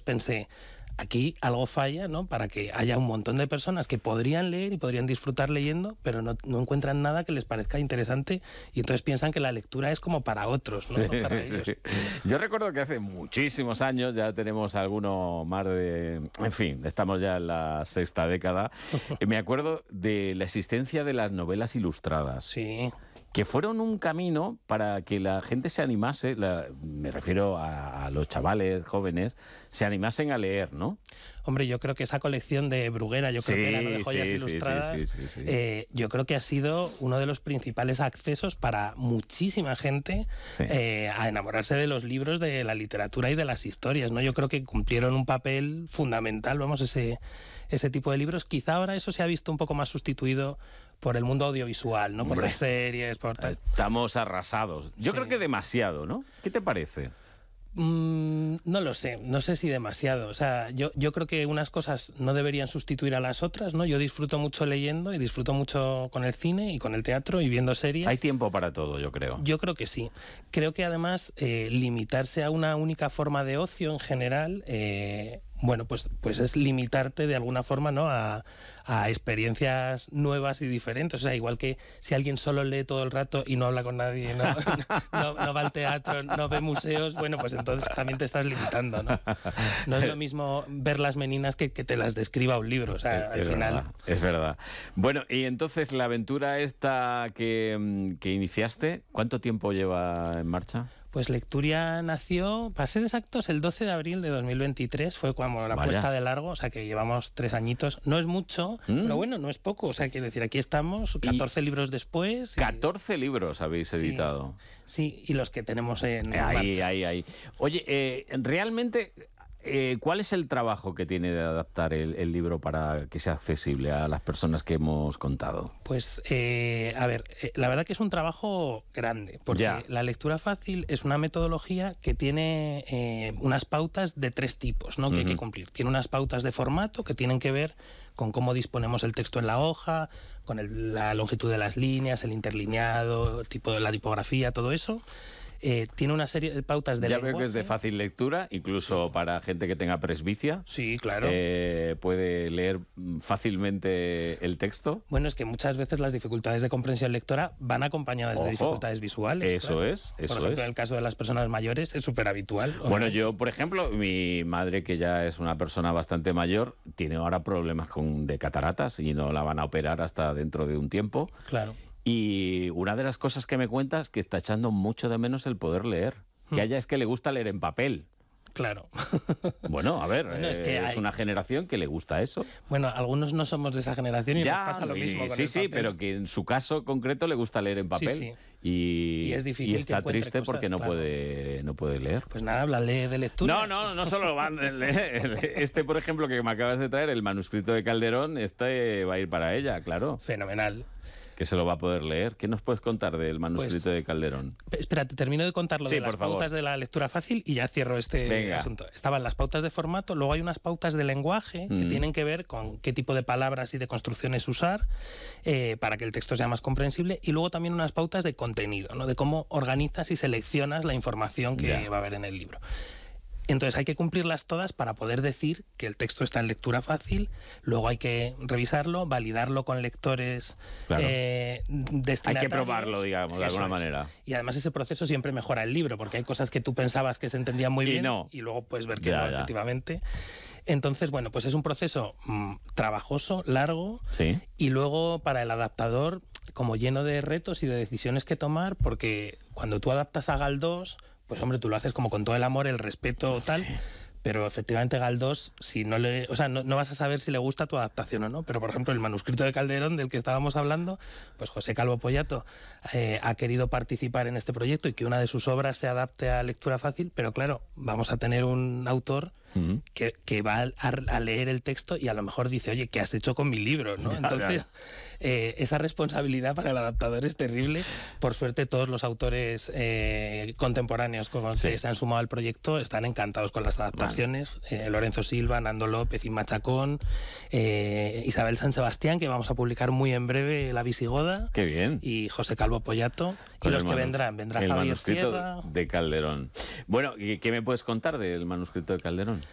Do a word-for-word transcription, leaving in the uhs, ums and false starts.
pensé, aquí algo falla, ¿no? Para que haya un montón de personas que podrían leer y podrían disfrutar leyendo, pero no, no encuentran nada que les parezca interesante y entonces piensan que la lectura es como para otros, ¿no? No para ellos. Sí. Yo recuerdo que hace muchísimos años, ya tenemos alguno más de... En fin, estamos ya en la sexta década, y me acuerdo de la existencia de las novelas ilustradas. Sí. Que fueron un camino para que la gente se animase, la, me refiero a, a los chavales jóvenes, se animasen a leer, ¿no? Hombre, yo creo que esa colección de Bruguera, yo creo sí, que era, ¿no?, de joyas sí, ilustradas, sí, sí, sí, sí. Eh, yo creo que ha sido uno de los principales accesos para muchísima gente sí. eh, a enamorarse de los libros, de la literatura y de las historias, ¿no? Yo creo que cumplieron un papel fundamental, vamos, ese, ese tipo de libros. Quizá ahora eso se ha visto un poco más sustituido por el mundo audiovisual, ¿no? Por Hombre, las series, por tal. Estamos arrasados. Yo sí. creo que demasiado, ¿no? ¿Qué te parece? Mm, no lo sé, no sé si demasiado. O sea, yo, yo creo que unas cosas no deberían sustituir a las otras, ¿no? Yo disfruto mucho leyendo y disfruto mucho con el cine y con el teatro y viendo series. Hay tiempo para todo, yo creo. Yo creo que sí. Creo que además eh, limitarse a una única forma de ocio en general... Eh, bueno, pues, pues es limitarte de alguna forma, ¿no?, a, a experiencias nuevas y diferentes. O sea, igual que si alguien solo lee todo el rato y no habla con nadie, no, no, no va al teatro, no ve museos, bueno, pues entonces también te estás limitando, ¿no? No es lo mismo ver las meninas que que te las describa un libro, o sea, al es final... Verdad, es verdad. Bueno, y entonces la aventura esta que, que iniciaste, ¿cuánto tiempo lleva en marcha? Pues Lecturia nació, para ser exactos, el doce de abril de dos mil veintitrés, fue cuando la Vaya. puesta de largo, o sea que llevamos tres añitos. No es mucho, mm. pero bueno, no es poco, o sea, quiero decir, aquí estamos, catorce y libros después. Y... catorce libros habéis editado. Sí, sí, y los que tenemos en ahí, marcha. Ahí, ahí. Oye, eh, realmente... Eh, ¿cuál es el trabajo que tiene de adaptar el, el libro para que sea accesible a las personas que hemos contado? Pues, eh, a ver, eh, la verdad que es un trabajo grande, porque ya. la lectura fácil es una metodología que tiene eh, unas pautas de tres tipos, ¿no?, que uh-huh. hay que cumplir. Tiene unas pautas de formato que tienen que ver con cómo disponemos el texto en la hoja, con el, la longitud de las líneas, el interlineado, el tipo de la tipografía, todo eso. Eh, tiene una serie de pautas de ya lenguaje. Veo que es de fácil lectura, incluso para gente que tenga presbicia. Sí, claro. Eh, puede leer fácilmente el texto. Bueno, es que muchas veces las dificultades de comprensión lectora van acompañadas Ojo, de dificultades visuales. Eso claro. es, eso Por ejemplo, es. en el caso de las personas mayores es súper habitual. Bueno, no? yo, por ejemplo, mi madre, que ya es una persona bastante mayor, tiene ahora problemas con, de cataratas y no la van a operar hasta dentro de un tiempo. Claro. Y una de las cosas que me cuenta es que está echando mucho de menos el poder leer. Que a ella es que le gusta leer en papel. Claro. Bueno, a ver, bueno, es, eh, que es hay... una generación que le gusta eso. Bueno, algunos no somos de esa generación y ya, nos pasa lo mismo y, con sí, el sí, papel. pero que en su caso concreto le gusta leer en papel. Sí, sí. Y, y es difícil y está que triste cosas, porque no, claro. puede, no puede leer. Pues nada, háblale de lectura. No, no, no solo van. Este, por ejemplo, que me acabas de traer, el manuscrito de Calderón, este va a ir para ella, claro. Fenomenal. Que se lo va a poder leer. ¿Qué nos puedes contar del manuscrito pues, de Calderón? Espera, te termino de contar lo sí, de las favor. pautas de la lectura fácil y ya cierro este Venga. asunto. Estaban las pautas de formato, luego hay unas pautas de lenguaje que mm. tienen que ver con qué tipo de palabras y de construcciones usar eh, para que el texto sea más comprensible, y luego también unas pautas de contenido, ¿no?, de cómo organizas y seleccionas la información que ya. va a haber en el libro. Entonces hay que cumplirlas todas para poder decir que el texto está en lectura fácil, luego hay que revisarlo, validarlo con lectores claro. eh, destinatarios. Hay que probarlo, digamos, de Eso alguna es. manera. Y además ese proceso siempre mejora el libro, porque hay cosas que tú pensabas que se entendían muy y bien no. y luego puedes ver que ya, no, ya. efectivamente. Entonces, bueno, pues es un proceso mmm, trabajoso, largo, ¿sí? Y luego para el adaptador como lleno de retos y de decisiones que tomar, porque cuando tú adaptas a Galdós, pues hombre, tú lo haces como con todo el amor, el respeto, tal, sí. Pero efectivamente Galdós, si no le, o sea, no, no vas a saber si le gusta tu adaptación o no, pero por ejemplo el manuscrito de Calderón del que estábamos hablando, pues José Calvo Pollato eh, ha querido participar en este proyecto y que una de sus obras se adapte a lectura fácil, pero claro, vamos a tener un autor uh-huh. que, que va a, a leer el texto y a lo mejor dice, oye, ¿qué has hecho con mi libro? ¿no? Ya, Entonces, ya, ya. Eh, esa responsabilidad para el adaptador es terrible. Por suerte todos los autores eh, contemporáneos con los sí. que se han sumado al proyecto están encantados con las adaptaciones. Vale. Eh, Lorenzo Silva, Nando López, Inma Chacón, eh, Isabel San Sebastián, que vamos a publicar muy en breve, La Visigoda. Qué bien. Y José Calvo Pollato. Con y los el que manu- vendrán, vendrá el Javier manuscrito Sierra. de Calderón. Bueno, ¿y qué me puedes contar del manuscrito de Calderón?